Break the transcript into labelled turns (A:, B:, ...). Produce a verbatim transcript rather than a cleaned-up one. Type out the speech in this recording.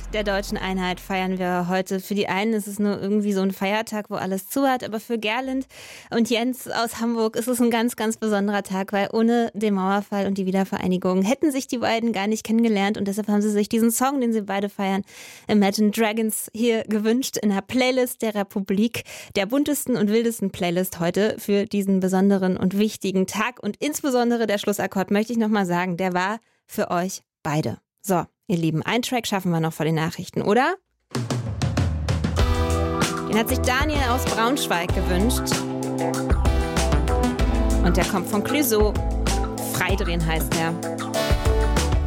A: der deutschen Einheit feiern wir heute. Für die einen ist es nur irgendwie so ein Feiertag, wo alles zu hat, aber für Gerlind und Jens aus Hamburg ist es ein ganz, ganz besonderer Tag, weil ohne den Mauerfall und die Wiedervereinigung hätten sich die beiden gar nicht kennengelernt und deshalb haben sie sich diesen Song, den sie beide feiern, Imagine Dragons, hier gewünscht in der Playlist der Republik, der buntesten und wildesten Playlist heute für diesen besonderen und wichtigen Tag und insbesondere der Schlussakkord, möchte ich nochmal sagen, der war für euch beide. So, ihr Lieben, einen Track schaffen wir noch vor den Nachrichten, oder? Den hat sich Daniel aus Braunschweig gewünscht. Und der kommt von Clouseau. Freidrehen heißt er.